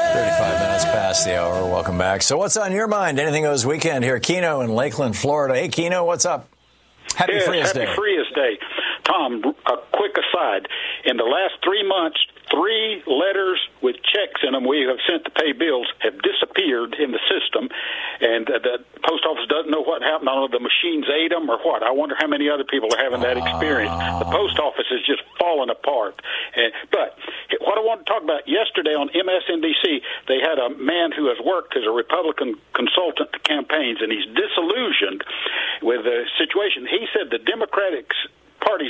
35 minutes past the hour. Welcome back. So what's on your mind? Anything goes weekend here. Keno in Lakeland, Florida. Hey, Keno, what's up? Happy Frias Day. Happy Frias Day. Tom, a quick aside. In the last 3 months, 3 letters with checks in them we have sent to pay bills have disappeared in the system, and the post office doesn't know what happened. I don't know if the machines ate them or what. I wonder how many other people are having that experience. The post office is just falling apart. But what I want to talk about, yesterday on MSNBC, they had a man who has worked as a Republican consultant to campaigns, and he's disillusioned with the situation. He said the Democratic Party's